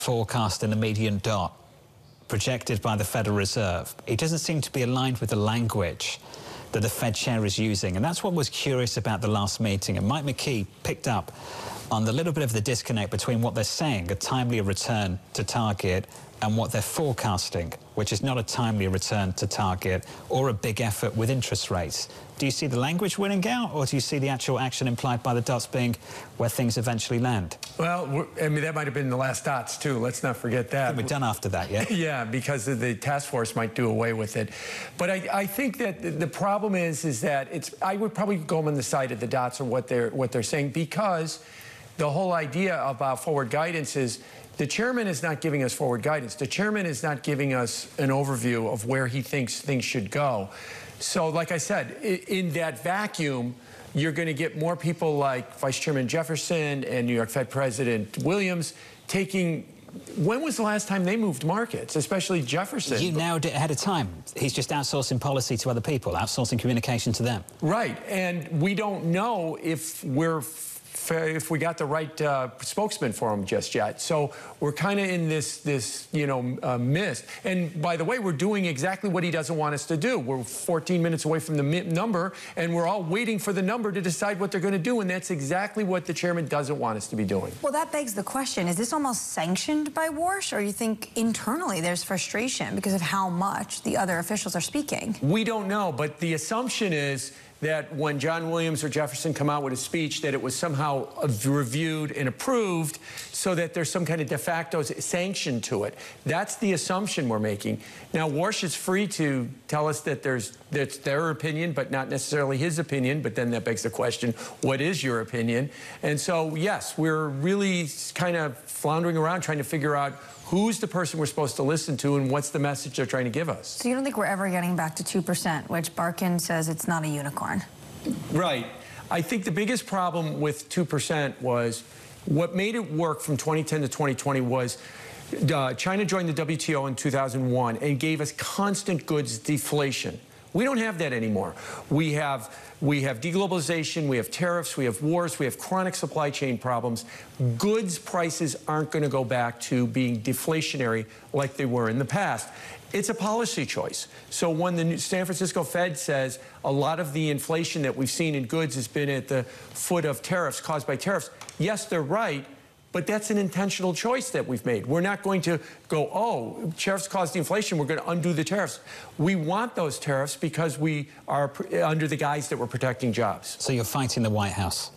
forecast in the median dot projected by the Federal Reserve, it doesn't seem to be aligned with the language that the Fed chair is using. And that's what was curious about the last meeting. And Mike McKee picked up on the little bit of the disconnect between what they're saying, a timely return to target, and what they're forecasting, which is not a timely return to target or a big effort with interest rates. Do you see the language winning out, or do you see the actual action implied by the dots being where things eventually land? Well, I mean, that might have been the last dots, too. Let's not forget that. I think we're done after that, yeah? Yeah, because the task force might do away with it. But I think that the problem is that I would probably go on the side of the dots of what they're saying, because the whole idea about forward guidance is the chairman is not giving us forward guidance. The chairman is not giving us an overview of where he thinks things should go. So, like I said, in that vacuum, you're going to get more people like Vice Chairman Jefferson and New York Fed President Williams taking... When was the last time they moved markets, especially Jefferson? You nailed it ahead of time. He's just outsourcing policy to other people, outsourcing communication to them. Right, and we don't know if we got the right spokesman for him just yet. So we're kind of in this mist. And by the way, we're doing exactly what he doesn't want us to do. We're 14 minutes away from the number, and we're all waiting for the number to decide what they're going to do, and that's exactly what the chairman doesn't want us to be doing. Well, that begs the question, is this almost sanctioned by Warsh, or you think internally there's frustration because of how much the other officials are speaking? We don't know, but the assumption is that when John Williams or Jefferson come out with a speech, that it was somehow reviewed and approved so that there's some kind of de facto sanction to it. That's the assumption we're making. Now, Warsh is free to tell us that that's their opinion, but not necessarily his opinion, but then that begs the question, what is your opinion? And so, yes, we're really kind of floundering around trying to figure out who's the person we're supposed to listen to and what's the message they're trying to give us. So you don't think we're ever getting back to 2%, which Barkin says it's not a unicorn? Right. I think the biggest problem with 2% was what made it work from 2010 to 2020 was China joined the WTO in 2001 and gave us constant goods deflation. We don't have that anymore. We have deglobalization, we have tariffs, we have wars, we have chronic supply chain problems. Goods prices aren't going to go back to being deflationary like they were in the past. It's a policy choice. So when the San Francisco Fed says a lot of the inflation that we've seen in goods has been at the foot of tariffs, caused by tariffs, yes, they're right, but that's an intentional choice that we've made. We're not going to go, oh, tariffs caused the inflation, we're going to undo the tariffs. We want those tariffs because we are under the guise that we're protecting jobs. So you're fighting the White House.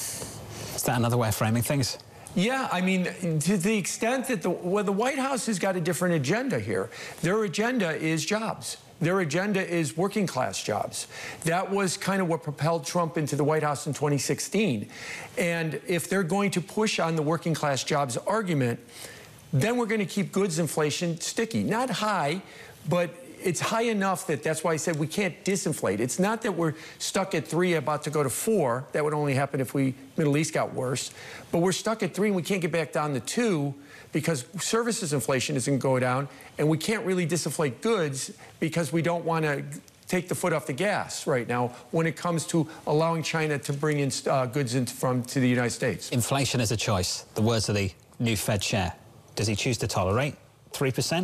Is that another way of framing things? Yeah, I mean, to the extent that the White House has got a different agenda here. Their agenda is jobs. Their agenda is working class jobs. That was kind of what propelled Trump into the White House in 2016. And if they're going to push on the working class jobs argument, then we're going to keep goods inflation sticky. Not high, but it's high enough that that's why I said we can't disinflate. It's not that we're stuck at 3, about to go to 4. That would only happen if Middle East got worse. But we're stuck at 3 and we can't get back down to 2 because services inflation isn't going to go down, and we can't really disinflate goods because we don't want to take the foot off the gas right now when it comes to allowing China to bring in goods to the United States. Inflation is a choice. The words of the new Fed chair. Does he choose to tolerate 3%?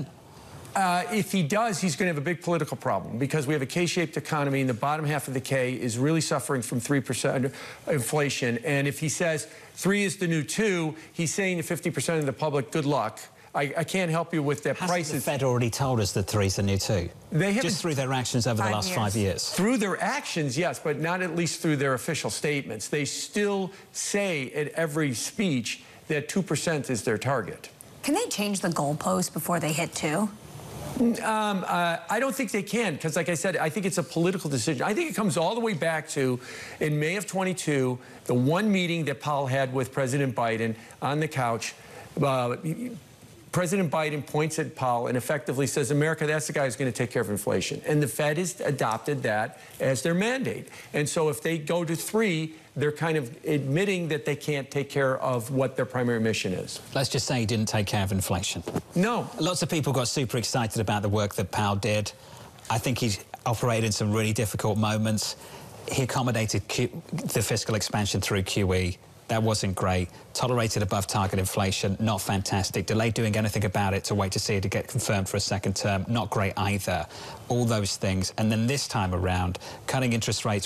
If he does, he's going to have a big political problem because we have a K-shaped economy and the bottom half of the K is really suffering from 3% inflation. And if he says 3 is the new 2, he's saying to 50% of the public, good luck. I can't help you with that. Hasn't the Fed already told us that 3 is the new 2? They have just through their actions over the last 5 years. Through their actions, yes, but not at least through their official statements. They still say at every speech that 2% is their target. Can they change the goalpost before they hit 2? I don't think they can because, like I said, I think it's a political decision. I think it comes all the way back to, in May of 22, the one meeting that Powell had with President Biden on the couch. President Biden points at Powell and effectively says, America, that's the guy who's going to take care of inflation. And the Fed has adopted that as their mandate. And so if they go to 3, they're kind of admitting that they can't take care of what their primary mission is. Let's just say he didn't take care of inflation. No. Lots of people got super excited about the work that Powell did. I think he's operated in some really difficult moments. He accommodated the fiscal expansion through QE. that wasn't great. Tolerated above target inflation, not fantastic. Delayed doing anything about it to wait to see it to get confirmed for a second term, not great either. All those things. And then this time around, cutting interest rates